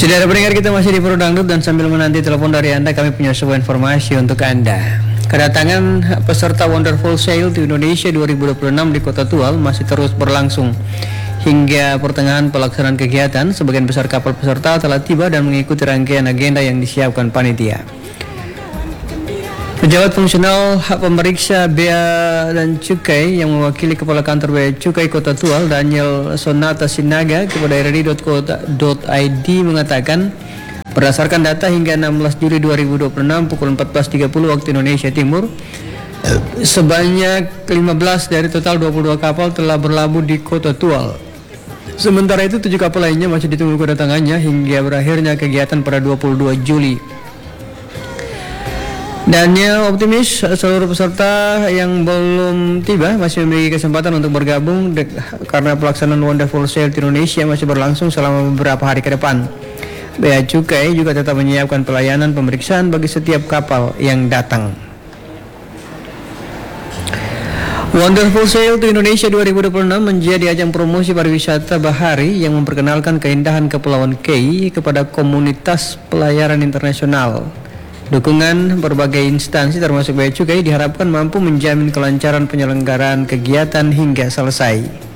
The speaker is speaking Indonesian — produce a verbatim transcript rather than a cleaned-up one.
Saudara pendengar, kita masih di Pro Dangdut dan sambil menanti telepon dari Anda, kami punya sebuah informasi untuk Anda. Kedatangan peserta Wonderful Sail to Indonesia dua ribu dua puluh enam di Kota Tual masih terus berlangsung. Hingga pertengahan pelaksanaan kegiatan, sebagian besar kapal peserta telah tiba dan mengikuti rangkaian agenda yang disiapkan panitia. Pejabat fungsional pemeriksa Bea dan Cukai yang mewakili Kepala Kantor Bea Cukai Kota Tual, Daniel Sonata Sinaga, kepada r r i dot co dot i d mengatakan, berdasarkan data hingga enam belas Juli dua ribu dua puluh enam pukul empat belas tiga puluh waktu Indonesia Timur, sebanyak lima belas dari total dua puluh dua kapal telah berlabuh di Kota Tual. Sementara itu tujuh kapal lainnya masih ditunggu kedatangannya hingga berakhirnya kegiatan pada dua puluh dua Juli. Daniel optimis seluruh peserta yang belum tiba masih memiliki kesempatan untuk bergabung karena pelaksanaan Wonderful Sail to Indonesia masih berlangsung selama beberapa hari ke depan. Bea Cukai juga tetap menyiapkan pelayanan pemeriksaan bagi setiap kapal yang datang. Wonderful Sail to Indonesia dua ribu dua puluh enam menjadi ajang promosi pariwisata bahari yang memperkenalkan keindahan Kepulauan Kei kepada komunitas pelayaran internasional. Dukungan berbagai instansi termasuk Bea Cukai diharapkan mampu menjamin kelancaran penyelenggaraan kegiatan hingga selesai.